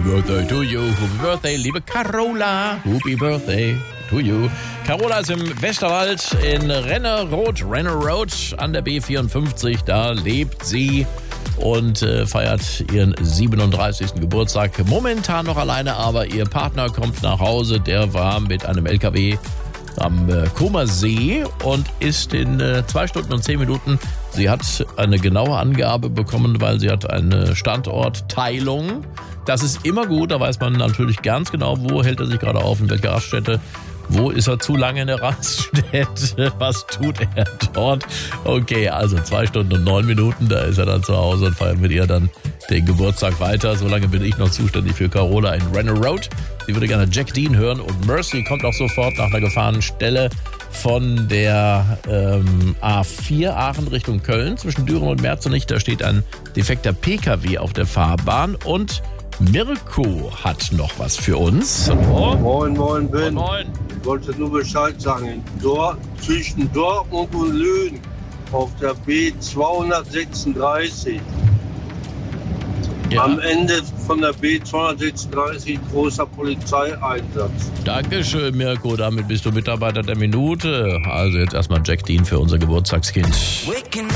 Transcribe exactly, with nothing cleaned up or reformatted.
Birthday to you. Happy Birthday, liebe Carola. Happy Birthday to you. Carola ist im Westerwald in Renneroth, Renneroth an der B vierundfünfzig. Da lebt sie und äh, feiert ihren siebenunddreißigsten Geburtstag. Momentan noch alleine, aber ihr Partner kommt nach Hause. Der war mit einem L K W am äh, Comer See und ist in äh, zwei Stunden und zehn Minuten. Sie hat eine genaue Angabe bekommen, weil sie hat eine Standortteilung. Das ist immer gut, da weiß man natürlich ganz genau, wo hält er sich gerade auf, in welcher Raststätte. Wo ist er zu lange in der Raststätte? Was tut er dort? Okay, also zwei Stunden und neun Minuten, da ist er dann zu Hause und feiert mit ihr dann den Geburtstag weiter. Solange bin ich noch zuständig für Carola in Renneroth. Sie würde gerne Jack Dean hören und Mercy kommt auch sofort nach einer Gefahrenstelle von der ähm, A vier Aachen Richtung Köln. Zwischen Düren und Merzenich, da steht ein defekter P K W auf der Fahrbahn und Mirko hat noch was für uns. Hallo. Moin, moin, Ben. Moin, moin. Ich wollte nur Bescheid sagen. Dort, zwischen Dortmund und Löhn auf der B zweihundertsechsunddreißig. Ja. Am Ende von der B zweihundertsechsunddreißig großer Polizeieinsatz. Dankeschön, Mirko. Damit bist du Mitarbeiter der Minute. Also jetzt erstmal Jack Dean für unser Geburtstagskind.